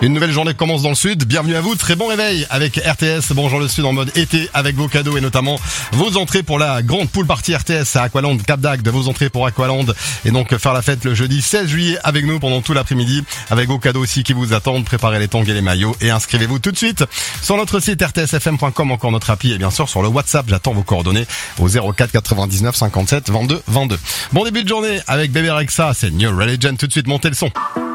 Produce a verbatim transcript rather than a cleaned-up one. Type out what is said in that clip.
Une nouvelle journée commence dans le sud. Bienvenue à vous. Très bon réveil avec R T S. Bonjour le sud en mode été avec vos cadeaux et notamment vos entrées pour la grande pool party R T S à Aqualand Cap d'Agde. Vos entrées pour Aqualand et donc faire la fête le jeudi seize juillet avec nous pendant tout l'après-midi avec vos cadeaux aussi qui vous attendent. Préparez les tongs et les maillots et inscrivez-vous tout de suite sur notre site r t s f m point com, encore notre appli et bien sûr sur le WhatsApp. J'attends vos coordonnées au zéro quatre quatre-vingt-dix-neuf cinquante-sept vingt-deux vingt-deux. Bon début de journée avec Bébé Rexha. C'est New Religion. Tout de suite, montez le son.